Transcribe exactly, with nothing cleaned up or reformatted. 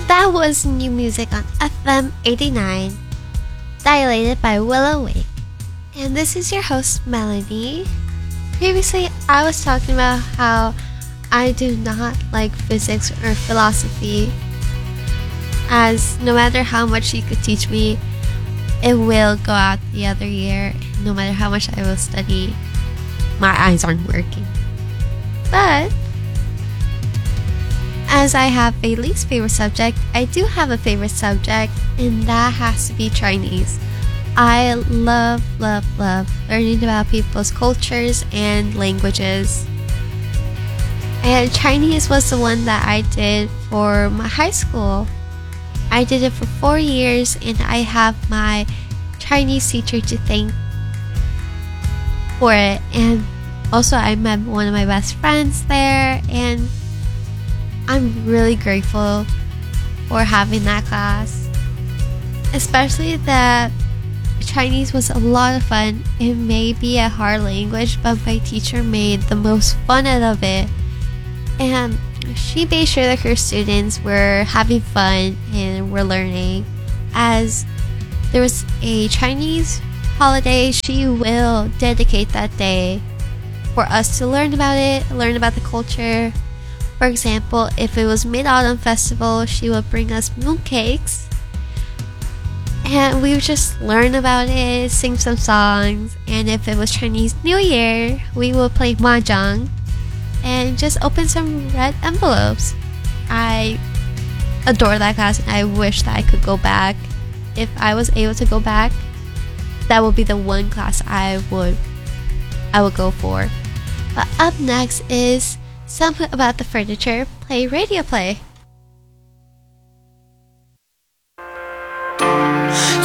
That was new music on F M eighty-nine, Dilated by Willow Wake. And this is your host, Melanie. Previously, I was talking about how I do not like physics or philosophy, as no matter how much you could teach me, it will go out the other year. No matter how much I will study, my eyes aren't working. But as I have a least favorite subject, I do have a favorite subject, and that has to be Chinese. I love, love, love learning about people's cultures and languages. And Chinese was the one that I did for my high school. I did it for four years, and I have my Chinese teacher to thank for it. And also, I met one of my best friends there, and I'm really grateful for having that class. Especially that Chinese was a lot of fun. It may be a hard language, but my teacher made the most fun out of it. And she made sure that her students were having fun and were learning. As there was a Chinese holiday, she will dedicate that day for us to learn about it, learn about the culture. For example, if it was Mid-Autumn Festival, she would bring us mooncakes, and we would just learn about it, sing some songs. And if it was Chinese New Year, we would play mahjong and just open some red envelopes. I adore that class, and I wish that I could go back. If I was able to go back, that would be the one class I would I would go for. But up next is Something About the Furniture, Play Radio Play.